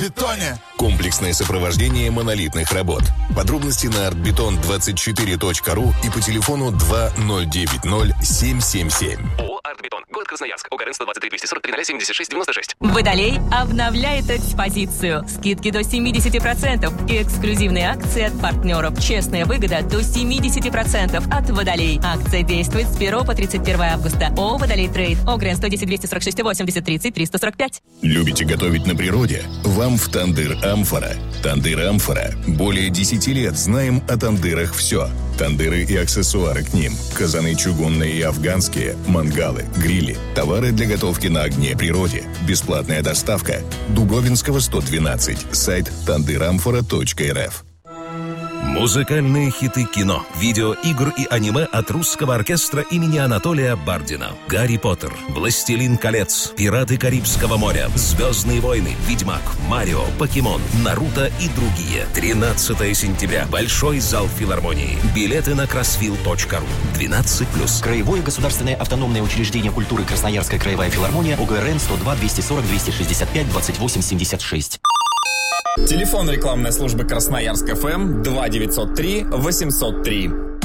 «Артбетоне». Комплексное сопровождение монолитных работ. Подробности на artbeton24.ru и по телефону 2090-777. ООО «Артбетон». Город Красноярск. ОГРН 123-243-76-96. Водолей обновляет экспозицию. Скидки до 70% и эксклюзивные акции от партнеров. Честная выгода до 70% от Водолей. Акция действует с 1 по 31 августа. ООО «Водолей Трейд». ОГРН 110-246-80-30-345. Любите готовить на природе? Вам в «Тандыр Амфора». «Тандыр Амфора». Более 10 лет знаем о тандырах все. Тандыры и аксессуары к ним. Казаны чугунные и афганские, мангалы, грили, товары для готовки на огне природе. Бесплатная доставка. Дубровинского 112. Сайт tandyramfora.rf. Музыкальные хиты кино, видеоигр и аниме от русского оркестра имени Анатолия Бардина. «Гарри Поттер», «Властелин колец», «Пираты Карибского моря», «Звездные войны», «Ведьмак», «Марио», «Покемон», «Наруто» и другие. 13 сентября. Большой зал филармонии. Билеты на crossfield.ru. 12+. Краевое государственное автономное учреждение культуры Красноярская краевая филармония. ОГРН 102-240-265-2876. Телефон рекламной службы Красноярск ФМ 2903 803.